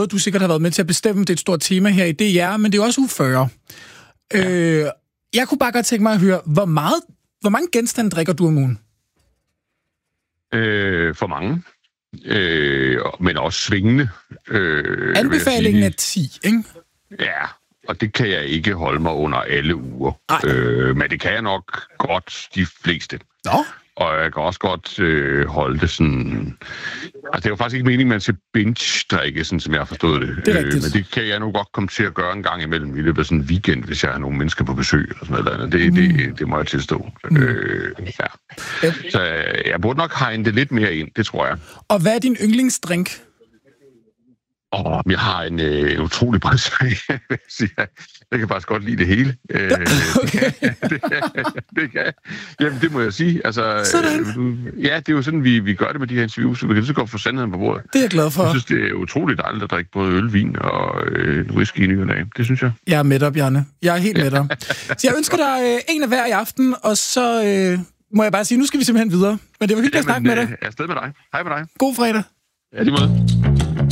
noget, du sikkert har været med til at bestemme. Det er et stort tema her i DR, men det er jo også uge 40. Ja. Jeg kunne bare godt tænke mig at høre, hvor mange genstande drikker du om ugen? For mange. Men også svingende. Anbefalingen er 10, ikke? Ja, og det kan jeg ikke holde mig under alle uger. Men det kan jeg nok godt de fleste. Nå. Og jeg kan også godt holde det sådan... Altså, det er jo faktisk ikke meningen, at man skal binge-drikke, sådan som jeg har forstået det. Det er rigtigt. Men det kan jeg nu godt komme til at gøre en gang imellem i løbet af sådan en weekend, hvis jeg har nogle mennesker på besøg eller sådan noget. Det må jeg tilstå. Ja. Så jeg burde nok hegne det lidt mere ind, det tror jeg. Og hvad er din yndlingsdrink? Jeg har en utrolig bred smag, vil jeg sige. Jeg kan faktisk godt lide det hele. Okay. Det kan. Jamen, det må jeg sige. Altså, ja, det er jo sådan, vi gør det med de her interviews, så vi kan så godt få sandheden på bordet. Det er jeg glad for. Jeg synes, det er utroligt dejligt at drikke både øl, vin og whisky i ny og dag. Det synes jeg. Jeg er med dig, Bjarne. Jeg er helt med dig. Så jeg ønsker dig en af hver i aften, og så må jeg bare sige, nu skal vi simpelthen videre. Men det var hyggeligt at snakke med dig. Jeg er afsted med dig. Hej med dig. God fredag. Ja, lige måde.